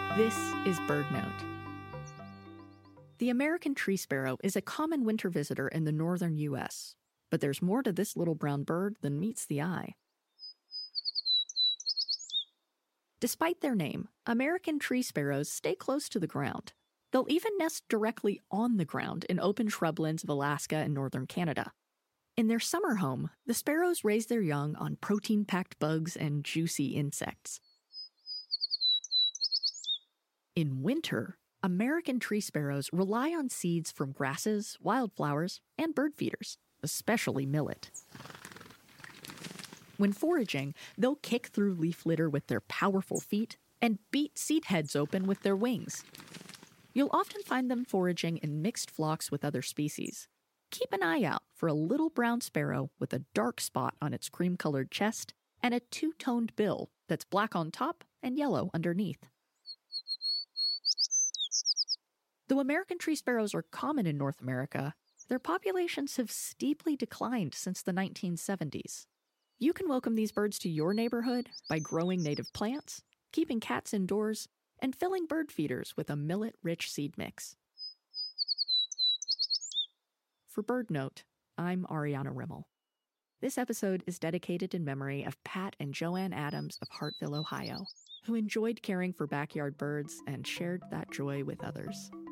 This is BirdNote. The American tree sparrow is a common winter visitor in the northern U.S., but there's more to this little brown bird than meets the eye. Despite their name, American tree sparrows stay close to the ground. They'll even nest directly on the ground in open shrublands of Alaska and northern Canada. In their summer home, the sparrows raise their young on protein-packed bugs and juicy insects. In winter, American tree sparrows rely on seeds from grasses, wildflowers, and bird feeders, especially millet. When foraging, they'll kick through leaf litter with their powerful feet and beat seed heads open with their wings. You'll often find them foraging in mixed flocks with other species. Keep an eye out for a little brown sparrow with a dark spot on its cream-colored chest and a two-toned bill that's black on top and yellow underneath. Though American tree sparrows are common in North America, their populations have steeply declined since the 1970s. You can welcome these birds to your neighborhood by growing native plants, keeping cats indoors, and filling bird feeders with a millet-rich seed mix. For BirdNote, I'm Ariana Rimmel. This episode is dedicated in memory of Pat and Joanne Adams of Hartville, Ohio, who enjoyed caring for backyard birds and shared that joy with others.